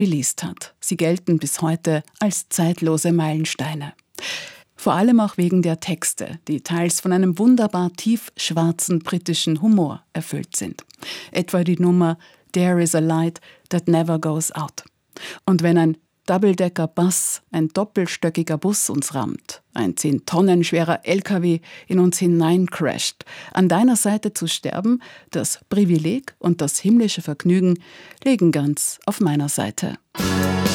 released hat. Sie gelten bis heute als zeitlose Meilensteine. Vor allem auch wegen der Texte, die teils von einem wunderbar tiefschwarzen britischen Humor erfüllt sind. Etwa die Nummer There is a light that never goes out. Und wenn ein Doubledecker-Bus, ein doppelstöckiger Bus uns rammt, ein 10 Tonnen schwerer LKW in uns hineincrasht, an deiner Seite zu sterben, das Privileg und das himmlische Vergnügen liegen ganz auf meiner Seite.